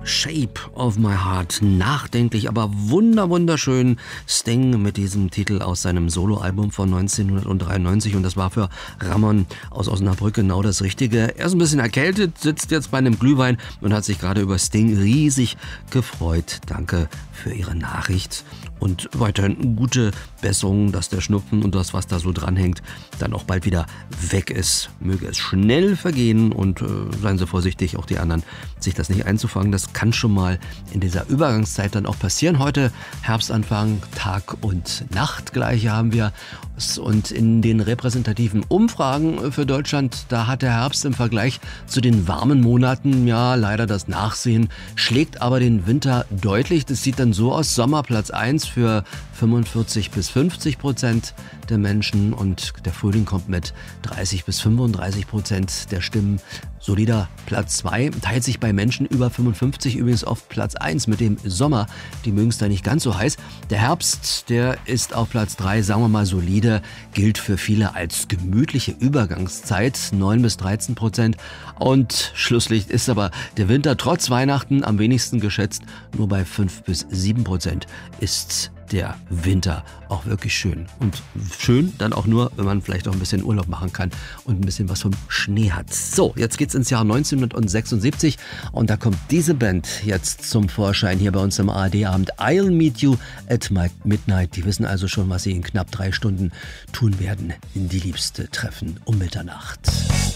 Shape of My Heart. Nachdenklich, aber wunderschön. Sting mit diesem Titel aus seinem Soloalbum von 1993. Und das war für Ramon aus Osnabrück genau das Richtige. Er ist ein bisschen erkältet, sitzt jetzt bei einem Glühwein und hat sich gerade über Sting riesig gefreut. Danke für Ihre Nachricht. Und weiterhin gute Besserung, dass der Schnupfen und das, was da so dranhängt, dann auch bald wieder weg ist. Möge es schnell vergehen und seien Sie vorsichtig, auch die anderen, sich das nicht einzufangen. Das kann schon mal in dieser Übergangszeit dann auch passieren. Heute Herbstanfang, Tag und Nacht gleiche haben wir. Und in den repräsentativen Umfragen für Deutschland, da hat der Herbst im Vergleich zu den warmen Monaten ja leider das Nachsehen, schlägt aber den Winter deutlich. Das sieht dann so aus: Sommer Platz 1 für 45-50% der Menschen und der Frühling kommt mit 30-35% der Stimmen. Solider Platz 2 teilt sich bei Menschen über 55 übrigens auf Platz 1 mit dem Sommer. Die mögen es da nicht ganz so heiß. Der Herbst, der ist auf Platz 3, sagen wir mal solide, gilt für viele als gemütliche Übergangszeit, 9-13%. Und Schlusslicht ist aber der Winter trotz Weihnachten am wenigsten geschätzt, nur bei 5-7% ist der Winter auch wirklich schön. Und schön dann auch nur, wenn man vielleicht auch ein bisschen Urlaub machen kann und ein bisschen was vom Schnee hat. So, jetzt geht's ins Jahr 1976 und da kommt diese Band jetzt zum Vorschein hier bei uns im ARD-Abend. I'll Meet You at Midnight. Die wissen also schon, was sie in knapp 3 Stunden tun werden. In die Liebste treffen um Mitternacht.